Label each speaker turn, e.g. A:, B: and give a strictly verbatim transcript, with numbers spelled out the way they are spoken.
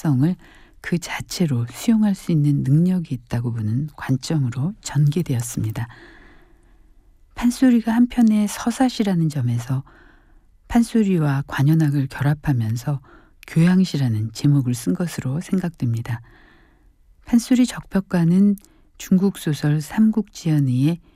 A: 사회성을 그 자체로 수용할 수 있는 능력이 있다고 보는 관점으로 전개되었습니다. 판소리가 한편의 서사시라는 점에서 판소리와 관현악을 결합하면서 교양시라는 제목을 쓴 것으로 생각됩니다. 판소리 적벽가는 중국 소설 삼국지연의의